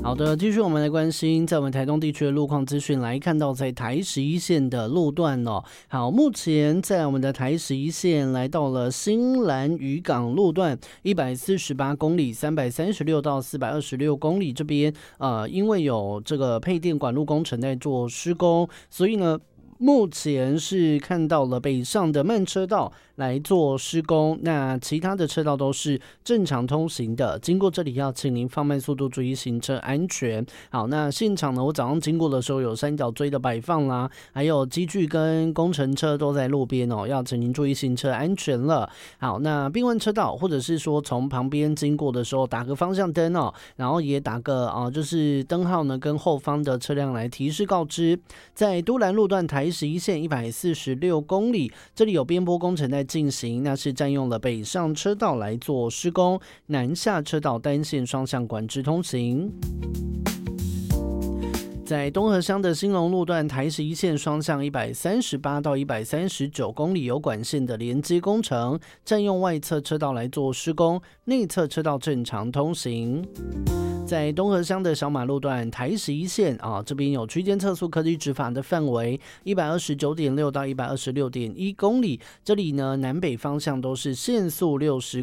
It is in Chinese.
好的，继续我们来关心在我们台东地区的路况资讯，来看到在台11线的路段哦。好，目前在我们的台11线来到了新兰渔港路段148公里336到426公里这边，因为有这个配电管路工程在做施工，所以呢目前是看到了北上的慢车道来做施工，那其他的车道都是正常通行的。经过这里要请您放慢速度，注意行车安全。好，那现场呢，我早上经过的时候有三角锥的摆放啦，还有机具跟工程车都在路边哦，要请您注意行车安全了。好，那并弯车道或者是说从旁边经过的时候打个方向灯哦，然后也打个就是灯号呢跟后方的车辆来提示告知。在都兰路段台11线146公里，这里有边坡工程在进行，那是占用了北上车道来做施工，南下车道单线双向管制通行。在东河乡的兴隆路段台11线双向138到139公里有管线的连接工程，占用外侧车道来做施工，内侧车道正常通行。在东河乡的小马路段台11线这边有区间测速科技执法的范围129.6到126.1公里，这里呢南北方向都是限速60